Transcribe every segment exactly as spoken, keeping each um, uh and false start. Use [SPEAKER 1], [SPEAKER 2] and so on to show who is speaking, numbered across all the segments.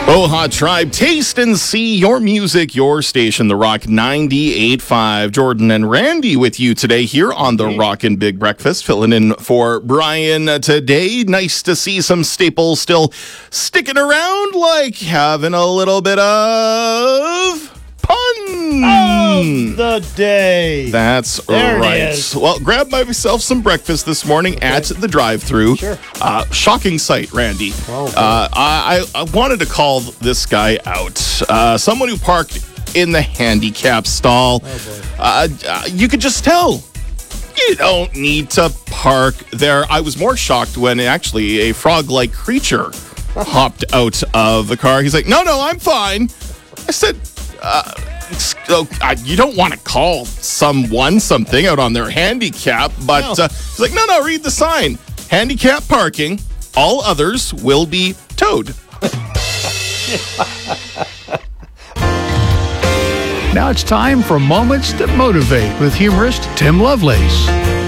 [SPEAKER 1] Oha Tribe, taste and see your music, your station, The Rock ninety-eight point five. Jordan and Randy with you today here on The Rockin' Big Breakfast, filling in for Brian today. Nice to see some staples still sticking around, like having a little bit of pun
[SPEAKER 2] of the day.
[SPEAKER 1] That's
[SPEAKER 2] there
[SPEAKER 1] right.
[SPEAKER 2] It is.
[SPEAKER 1] Well, grabbed myself some breakfast this morning okay. at the drive-thru.
[SPEAKER 2] Sure.
[SPEAKER 1] Uh, shocking sight, Randy.
[SPEAKER 2] Oh,
[SPEAKER 1] uh, I, I wanted to call this guy out. Uh, someone who parked in the handicap stall.
[SPEAKER 2] Oh,
[SPEAKER 1] uh, uh, you could just tell. You don't need to park there. I was more shocked when actually a frog-like creature hopped out of the car. He's like, no, no, I'm fine. I said, uh, uh, you don't want to call someone something out on their handicap, but
[SPEAKER 2] no.
[SPEAKER 1] uh, he's like, no, no, read the sign. Handicap parking. All others will be towed.
[SPEAKER 3] Now it's time for Moments That Motivate with humorist Tim Lovelace.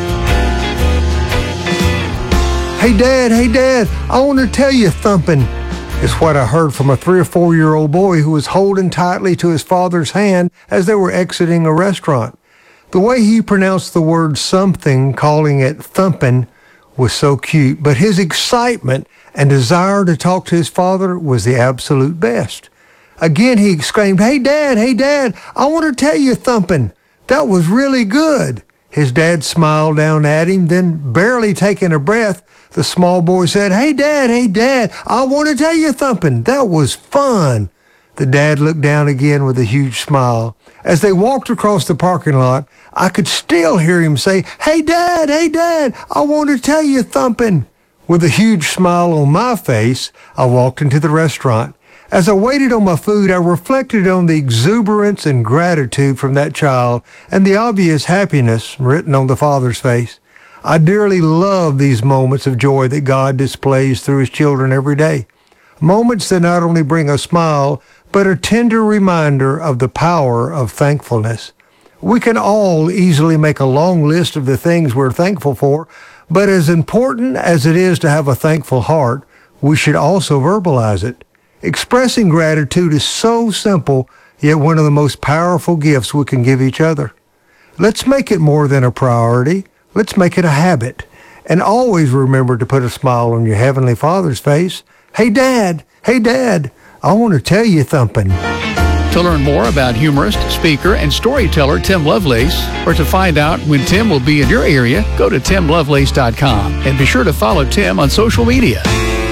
[SPEAKER 4] Hey, Dad, hey, Dad, I want to tell you something. It's what I heard from a three or four year old boy who was holding tightly to his father's hand as they were exiting a restaurant. The way he pronounced the word something, calling it thumping, was so cute, but his excitement and desire to talk to his father was the absolute best. Again, he exclaimed, hey, Dad, hey, Dad, I want to tell you thumping. That was really good. His dad smiled down at him, then barely taking a breath, the small boy said, hey, Dad, hey, Dad, I want to tell you something. That was fun. The dad looked down again with a huge smile. As they walked across the parking lot, I could still hear him say, hey, Dad, hey, Dad, I want to tell you something. With a huge smile on my face, I walked into the restaurant. As I waited on my food, I reflected on the exuberance and gratitude from that child and the obvious happiness written on the father's face. I dearly love these moments of joy that God displays through his children every day. Moments that not only bring a smile, but a tender reminder of the power of thankfulness. We can all easily make a long list of the things we're thankful for, but as important as it is to have a thankful heart, we should also verbalize it. Expressing gratitude is so simple, yet one of the most powerful gifts we can give each other. Let's make it more than a priority. Let's make it a habit. And always remember to put a smile on your Heavenly Father's face. Hey, Dad, hey, Dad, I want to tell you something.
[SPEAKER 3] To learn more about humorist, speaker, and storyteller Tim Lovelace, or to find out when Tim will be in your area, go to tim lovelace dot com. And be sure to follow Tim on social media.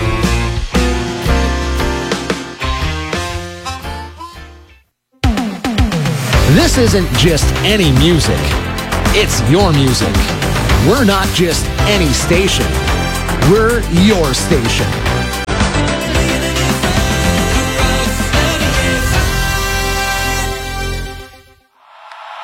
[SPEAKER 5] This isn't just any music. It's your music. We're not just any station. We're your station.